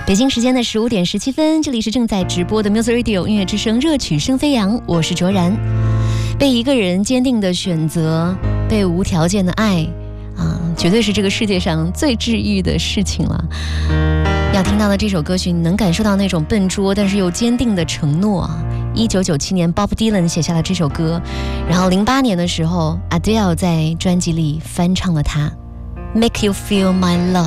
北京时间的15点17分，这里是正在直播的 Music Radio 音乐之声，热曲声飞扬，我是卓然。被一个人坚定的选择，被无条件的爱绝对是这个世界上最治愈的事情了。要听到的这首歌曲，你能感受到那种笨拙但是又坚定的承诺。1997年 Bob Dylan 写下了这首歌，然后08年的时候 Adele 在专辑里翻唱了它， Make You Feel My Love。